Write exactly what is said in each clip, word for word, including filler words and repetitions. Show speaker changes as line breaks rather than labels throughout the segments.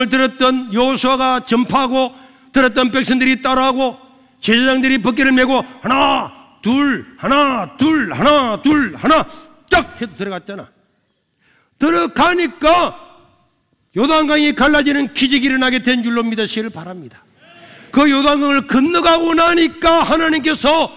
들었던 여호수아가 전파하고 들었던 백성들이 따라하고 제사장들이 벗개를 메고 하나 둘 하나 둘 하나 둘 하나 쫙 해서 들어갔잖아. 들어가니까 요단강이 갈라지는 기적이 일어나게 된 줄로 믿으시기를 바랍니다. 그 요단강을 건너가고 나니까 하나님께서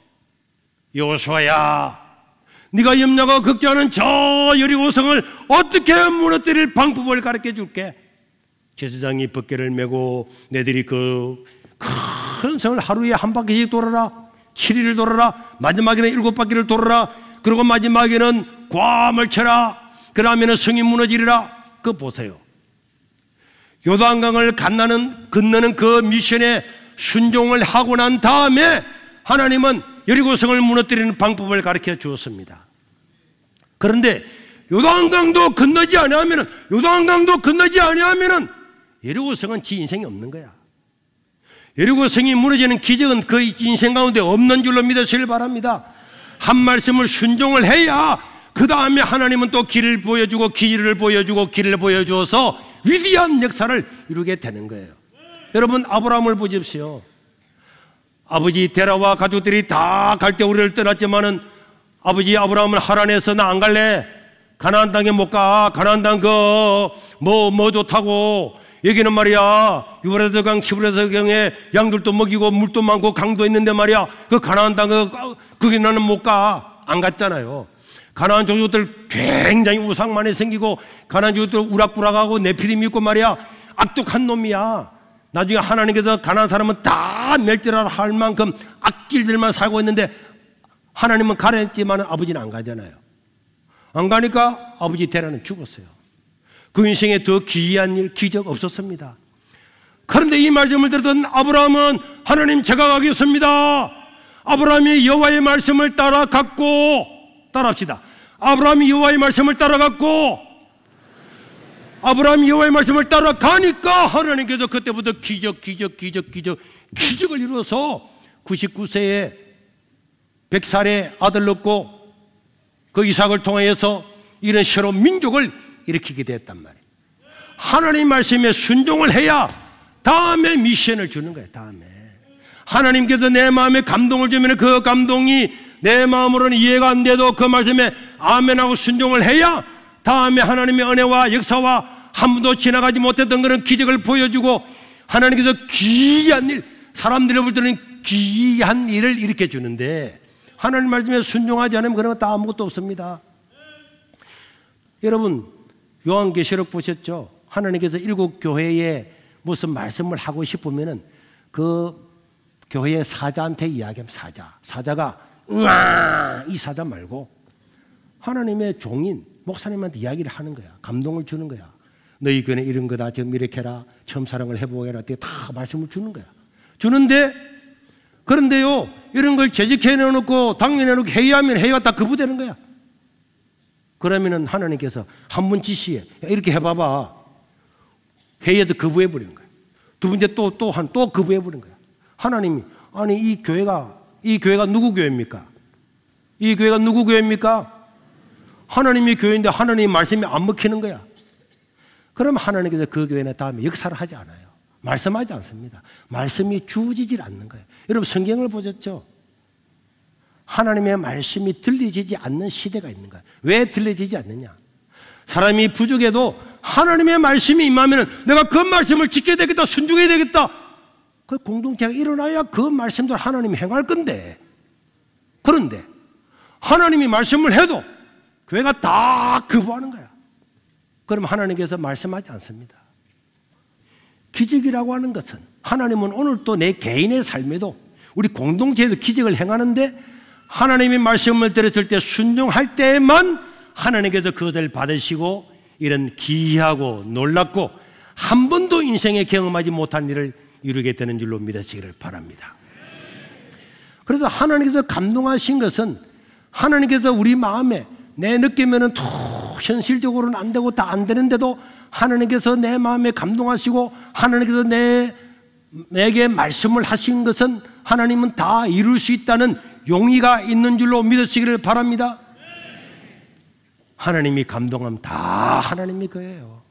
여호수아야, 네가 염려하고 걱정하는 저 여리고성을 어떻게 무너뜨릴 방법을 가르쳐 줄게. 제사장이 벗개를 메고 너희들이 그 큰 성을 하루에 한 바퀴씩 돌아라. 칠 일을 돌아라. 마지막에는 일곱 바퀴를 돌아라. 그리고 마지막에는 괌을 쳐라. 그 다음에는 성이 무너지리라. 그거 보세요. 요단강을 건너는, 건너는 그 미션에 순종을 하고 난 다음에 하나님은 여리고성을 무너뜨리는 방법을 가르쳐 주었습니다. 그런데 요단강도 건너지 아니하면은 요단강도 건너지 아니하면은 여리고성은 지 인생이 없는 거야. 여리고성이 무너지는 기적은 그 인생 가운데 없는 줄로 믿으시길 바랍니다. 한 말씀을 순종을 해야 그 다음에 하나님은 또 길을 보여주고 길을 보여주고 길을 보여주어서 위대한 역사를 이루게 되는 거예요. 여러분, 아브라함을 보십시오. 아버지 테라와 가족들이 다 갈 때 우리를 떠났지만은 아버지 아브라함은 하란에서 나 안 갈래. 가나안 땅에 못 가. 가나안 땅 그 뭐 뭐 좋다고. 여기는 말이야 유브라데 강 티브레스 강에 양들도 먹이고 물도 많고 강도 있는데 말이야 그 가나안 땅 그 거기 나는 못 가. 안 갔잖아요. 가나안 족속들 굉장히 우상만이 생기고 가나안 족속들 우락부락하고 네피림이 있고 말이야 악독한 놈이야. 나중에 하나님께서 가나안 사람은 다 멸절하라 할 만큼 악질들만 살고 있는데 하나님은 가랬지만 아버지는 안 가잖아요. 안 가니까 아버지 테라는 죽었어요. 그 인생에 더 기이한 일, 기적 없었습니다. 그런데 이 말씀을 들었던 아브라함은 하나님 제가 가겠습니다. 아브라함이 여호와의 말씀을 따라갔고, 따라합시다. 아브라함이 여호와의 말씀을 따라갔고, 아브라함이 여호와의 말씀을 따라가니까 하나님께서 그때부터 기적, 기적, 기적, 기적, 기적을 이루어서 구십구 세에 백 살의 아들 낳고 그 이삭을 통하여서 이런 새로운 민족을 일으키게 됐단 말이에요. 하나님 말씀에 순종을 해야 다음에 미션을 주는 거예요. 다음에 하나님께서 내 마음에 감동을 주면 그 감동이 내 마음으로는 이해가 안 돼도 그 말씀에 아멘하고 순종을 해야 다음에 하나님의 은혜와 역사와 한 번도 지나가지 못했던 그런 기적을 보여주고 하나님께서 귀한 일, 사람들이 볼 때는 귀한 일을 일으켜 주는데 하나님 말씀에 순종하지 않으면 그런 거 다 아무것도 없습니다. 여러분, 요한계시록 보셨죠? 하나님께서 일곱 교회에 무슨 말씀을 하고 싶으면은 그 교회의 사자한테 이야기하면 사자. 사자가 으아! 이 사자 말고 하나님의 종인 목사님한테 이야기를 하는 거야. 감동을 주는 거야. 너희 교회는 이런 거다. 지금 이렇게 해라. 처음 사랑을 해보게라. 다 말씀을 주는 거야. 주는데 그런데요, 이런 걸 재직해 놓고 당면해 놓고 회의하면 회의가 다 거부되는 거야. 그러면은 하나님께서 한 번 지시해. 이렇게 해봐봐. 회의에서 거부해버리는 거야. 두 번째 또, 또 한, 또 거부해버리는 거야. 하나님이, 아니, 이 교회가, 이 교회가 누구 교회입니까? 이 교회가 누구 교회입니까? 하나님이 교회인데 하나님의 말씀이 안 먹히는 거야. 그럼 하나님께서 그 교회는 다음에 역사를 하지 않아요. 말씀하지 않습니다. 말씀이 주어지질 않는 거예요. 여러분, 성경을 보셨죠? 하나님의 말씀이 들려지지 않는 시대가 있는 거예요. 왜 들려지지 않느냐? 사람이 부족해도 하나님의 말씀이 임하면 내가 그 말씀을 지켜야 되겠다, 순종해야 되겠다. 그 공동체가 일어나야 그 말씀대로 하나님이 행할 건데, 그런데 하나님이 말씀을 해도 교회가 다 거부하는 거야. 그럼 하나님께서 말씀하지 않습니다. 기적이라고 하는 것은 하나님은 오늘 또 내 개인의 삶에도 우리 공동체에도 기적을 행하는데 하나님의 말씀을 들었을 때 순종할 때만 하나님께서 그것을 받으시고 이런 기이하고 놀랍고 한 번도 인생에 경험하지 못한 일을 이루게 되는 줄로 믿으시기를 바랍니다. 그래서 하나님께서 감동하신 것은 하나님께서 우리 마음에 내 느끼면은 더 현실적으로는 안 되고 다 안 되는데도 하나님께서 내 마음에 감동하시고 하나님께서 내, 내게 말씀을 하신 것은 하나님은 다 이룰 수 있다는 용의가 있는 줄로 믿으시기를 바랍니다. 하나님이 감동하면 다 하나님이 거예요.